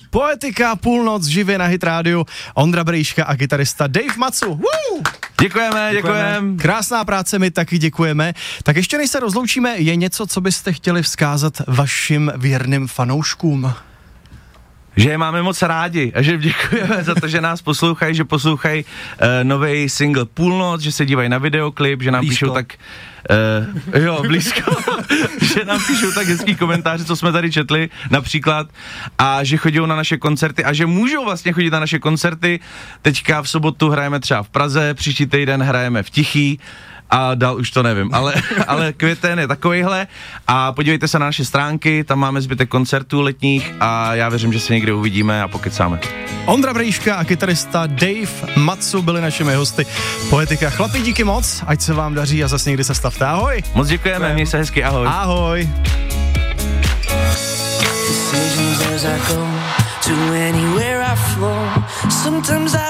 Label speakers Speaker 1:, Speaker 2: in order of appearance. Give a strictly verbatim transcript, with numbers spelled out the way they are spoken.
Speaker 1: Poetika, půlnoc, živě na Hit rádiu. Ondra Brejška a kytarista Dave Matsu. Woo!
Speaker 2: Děkujeme, děkujeme.
Speaker 1: Krásná práce, my taky děkujeme. Tak ještě než se rozloučíme, je něco, co byste chtěli vzkázat vašim věrným fanouškům?
Speaker 2: Že je máme moc rádi a že děkujeme za to, že nás poslouchají, že poslouchají uh, nový single Půlnoc, že se dívají na videoklip, že nám blízko. píšou tak, uh, jo, blízko, že nám píšou tak hezký komentáře, co jsme tady četli například, a že chodí na naše koncerty a že můžou vlastně chodit na naše koncerty. Teďka v sobotu hrajeme třeba v Praze, příští týden hrajeme v Tichý, a dál už to nevím, ale, ale květen je takovejhle a podívejte se na naše stránky, tam máme zbytek koncertů letních a já věřím, že se někde uvidíme a pokecáme.
Speaker 1: Ondra Brejška a kytarista Dave Matsu byli našimi hosty. Poetika. Chlapi, díky moc, ať se vám daří a zase někdy se stavte. Ahoj.
Speaker 2: Moc děkujeme, měj se hezky, ahoj.
Speaker 1: Ahoj.
Speaker 3: To anywhere I flow. Sometimes I